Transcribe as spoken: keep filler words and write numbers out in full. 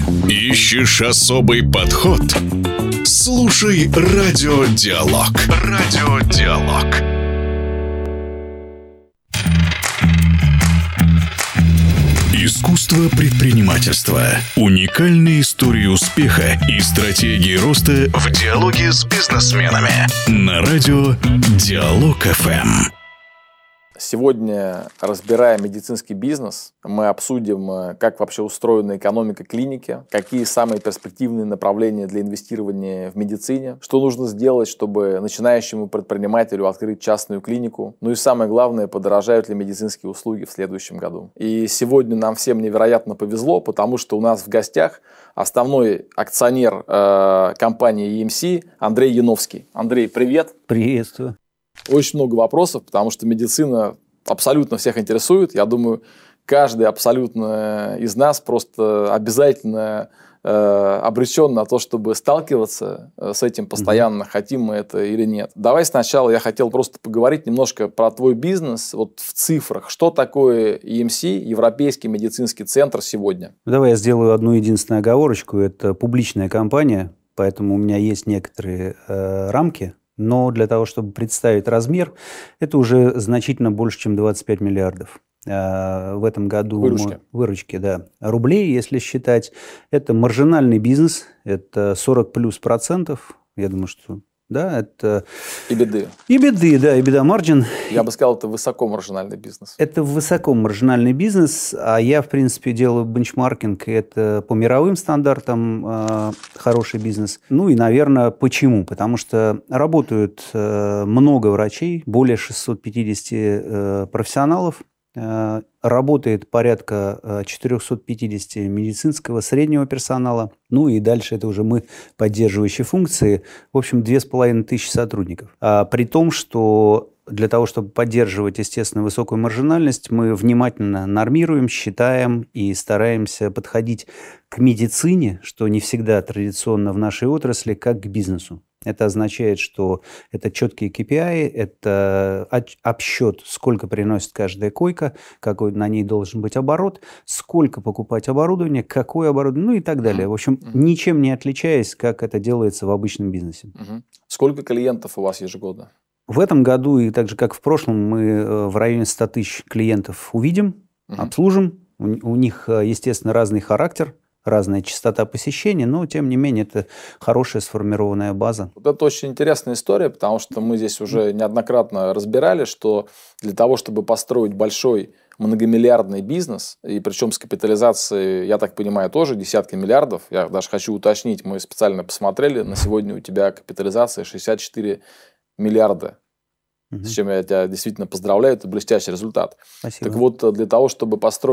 Ищешь особый подход? Слушай Радиодиалог. Радиодиалог. Искусство предпринимательства. Уникальные истории успеха и стратегии роста в диалоге с бизнесменами. На радио Диалог эф эм. Сегодня, разбирая медицинский бизнес, мы обсудим, как вообще устроена экономика клиники, какие самые перспективные направления для инвестирования в медицине, что нужно сделать, чтобы начинающему предпринимателю открыть частную клинику, ну и самое главное, подорожают ли медицинские услуги в следующем году. И сегодня нам всем невероятно повезло, потому что у нас в гостях основной акционер э, компании и эм си Андрей Яновский. Андрей, привет! Приветствую! Очень много вопросов, потому что медицина абсолютно всех интересует. Я думаю, каждый абсолютно из нас просто обязательно э, обречен на то, чтобы сталкиваться с этим постоянно, mm-hmm. хотим мы это или нет. Давай сначала я хотел просто поговорить немножко про твой бизнес вот в цифрах. Что такое и эм си, Европейский медицинский центр, сегодня? Давай я сделаю одну единственную оговорочку. Это публичная компания, поэтому у меня есть некоторые э, рамки. Но для того, чтобы представить размер, это уже значительно больше, чем двадцать пять миллиардов. В этом году выручки. Мы, выручки, да, рублей, если считать. Это маржинальный бизнес, это сорок плюс процентов. Я думаю, что да, это... EBITDA. EBITDA, да, EBITDA маржин. Я бы сказал, это высокомаржинальный бизнес. Это высокомаржинальный бизнес, а я, в принципе, делаю бенчмаркинг, и это по мировым стандартам э, хороший бизнес. Ну и, наверное, почему? Потому что работают э, много врачей, более шестьсот пятьдесят э, профессионалов, э, работает порядка э, четыреста пятьдесят медицинского среднего персонала, ну и дальше это уже мы, поддерживающие функции, в общем, две с половиной тысячи сотрудников. А при том, что для того, чтобы поддерживать, естественно, высокую маржинальность, мы внимательно нормируем, считаем и стараемся подходить к медицине, что не всегда традиционно в нашей отрасли, как к бизнесу. Это означает, что это четкие кей пи ай, это обсчет, сколько приносит каждая койка, какой на ней должен быть оборот, сколько покупать оборудование, какое оборудование, ну и так далее. В общем, mm-hmm. ничем не отличаясь, как это делается в обычном бизнесе. Mm-hmm. Сколько клиентов у вас ежегодно? В этом году, и так же, как в прошлом, мы в районе ста тысяч клиентов увидим, mm-hmm. обслужим. У, у них, естественно, разный характер, разная частота посещения, но, тем не менее, это хорошая сформированная база. Вот это очень интересная история, потому что мы здесь уже неоднократно разбирали, что для того, чтобы построить большой многомиллиардный бизнес, и причем с капитализацией, я так понимаю, тоже десятки миллиардов, я даже хочу уточнить, мы специально посмотрели, на сегодня у тебя капитализация шестьдесят четыре миллиарда. С чем я тебя действительно поздравляю, это блестящий результат. Спасибо. Так вот, для того, чтобы построить